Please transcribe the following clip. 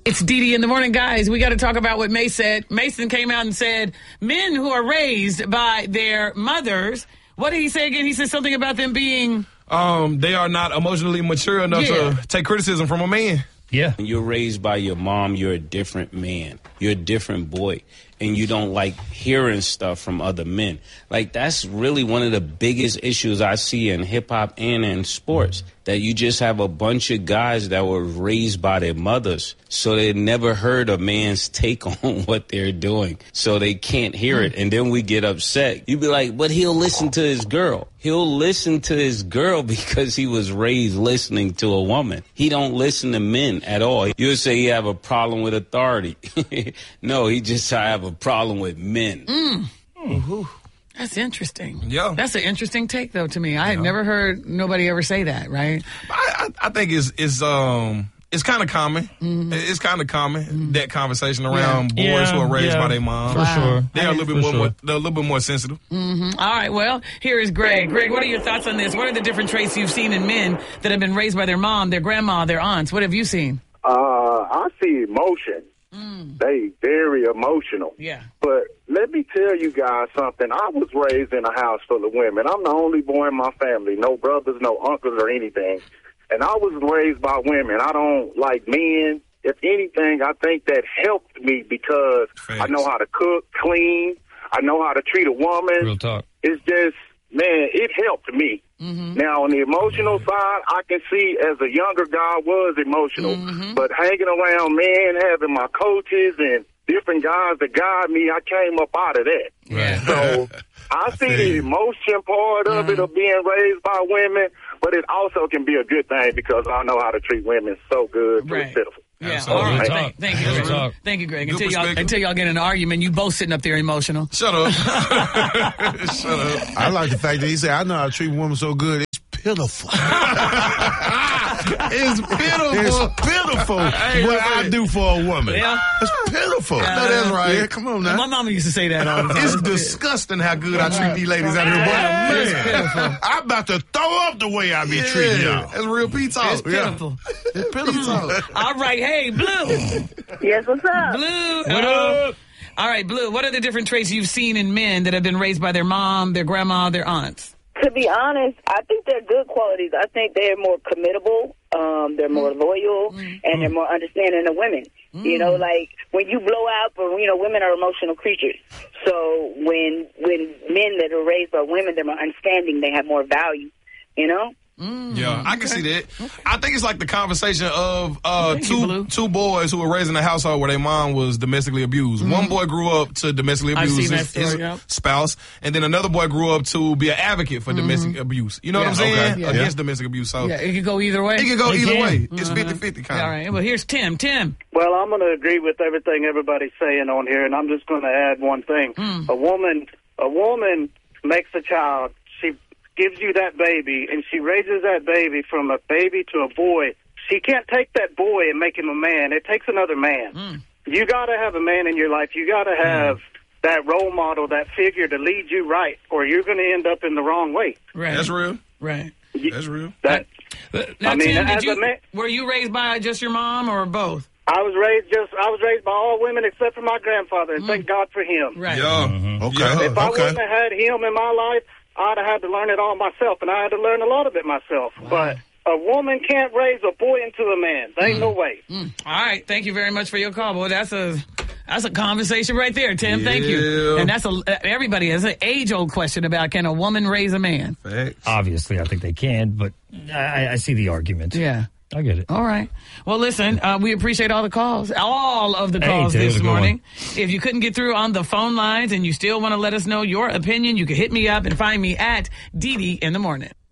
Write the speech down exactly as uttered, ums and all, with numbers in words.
It's Dee Dee in the morning, guys. We got to talk about what Mace said. Mason came out and said men who are raised by their mothers. What did he say again? He said something about them being... Um, they are not emotionally mature enough yeah. to take criticism from a man. Yeah. When you're raised by your mom, you're a different man. You're a different boy. And you don't like hearing stuff from other men. Like, that's really one of the biggest issues I see in hip-hop and in sports, that you just have a bunch of guys that were raised by their mothers, so they never heard a man's take on what they're doing, so they can't hear it. And then we get upset. You be like, but he'll listen to his girl. He'll listen to his girl because he was raised listening to a woman. He don't listen to men at all. You'll say you have a problem with authority. No, he just I have a problem with men. Mm. Mm. That's interesting. Yeah. That's an interesting take, though, to me. I had yeah. never heard nobody ever say that, right? I, I, I think it's it's um it's kind of common. Mm-hmm. It's kind of common, mm-hmm. that conversation around yeah. boys yeah, who are raised yeah. by their mom. For wow. sure. They're a little bit For more, sure. more they're a little bit more sensitive. Mm-hmm. All right, well, here is Greg. Greg, what are your thoughts on this? What are the different traits you've seen in men that have been raised by their mom, their grandma, their aunts? What have you seen? Uh, I see emotion. Mm. They very emotional. Yeah. But let me tell you guys something. I was raised in a house full of women. I'm the only boy in my family. No brothers, no uncles or anything. And I was raised by women. I don't like men. If anything, I think that helped me because Thanks. I know how to cook, clean. I know how to treat a woman. Real talk. It's just, man, it helped me. Mm-hmm. Now, on the emotional side, I can see as a younger guy was emotional. Mm-hmm. But hanging around men, having my coaches and different guys that guide me, I came up out of that. Yeah. So I see the emotion part of mm-hmm. it of being raised by women, but it also can be a good thing because I know how to treat women so good. right. It's pitiful. Yeah, Absolutely. all right. Good Thank, talk. thank you, Good Greg. talk. Thank you, Greg. Good Until y'all, perspective. until y'all get in an argument, you both sitting up there emotional. Shut up. Shut up. I like the fact that he said, I know how to treat women so good, it's pitiful. It's pitiful. It's pitiful Hey, what hey. I do for a woman. Yeah. It's pitiful. Yeah. No, that's right. Yeah, come on now. My mama used to say that all the time. It's disgusting how good I treat these ladies out here. Boy, It's man. pitiful. I'm about to throw up the way I be treating y'all. That's real P talk. It's pitiful. It's pitiful. All right, hey, Blue. Yes, what's up? Blue. What up? All right, Blue, what are the different traits you've seen in men that have been raised by their mom, their grandma, their aunts? To be honest, I think they're good qualities. I think they're more committable, um, they're more loyal, Mm. and they're more understanding of women. Mm. You know, like when you blow out, or, you know, women are emotional creatures. So when when men that are raised by women, they're more understanding, they have more value, you know? Mm, Yeah, I can okay. see that. I think it's like the conversation of uh, Thank you, Blue. two two boys who were raised in a household where their mom was domestically abused. Mm-hmm. One boy grew up to domestically I've abuse seen that his, story, his yep. spouse, and then another boy grew up to be an advocate for domestic abuse. You know Yeah. what I'm saying? Okay. Yeah. Against domestic abuse. So Yeah, it could go either way. it can go It either can. way. It's Uh-huh. fifty-fifty kind All of. right, well, here's Tim. Tim. Well, I'm going to agree with everything everybody's saying on here, and I'm just going to add one thing. Mm. A woman, a woman makes a child. She gives you that baby, and she raises that baby from a baby to a boy. She can't take that boy and make him a man. It takes another man. Mm. You got to have a man in your life. You got to have that role model, that figure to lead you right, or you're going to end up in the wrong way. Right. That's real. Right. That's real. That Now, I mean, Tim, did as you, a man- were you raised by just your mom or both? I was raised just. I was raised by all women except for my grandfather, and thank God for him. Right. Yeah. Okay. Yeah. If I Okay. wouldn't have had him in my life, I'd have had to learn it all myself, and I had to learn a lot of it myself. But a woman can't raise a boy into a man. There ain't no way. Mm. All right. Thank you very much for your call, boy. That's a that's a conversation right there, Tim. Thank you. Yeah. And that's a everybody has an age old question about can a woman raise a man? Facts. Obviously, I think they can, but I, I see the argument. Yeah. I get it. All right. Well, listen, uh, we appreciate all the calls, all of the Hey, calls today was this a good morning. If you couldn't get through on the phone lines and you still want to let us know your opinion, you can hit me up and find me at Dee Dee in the morning.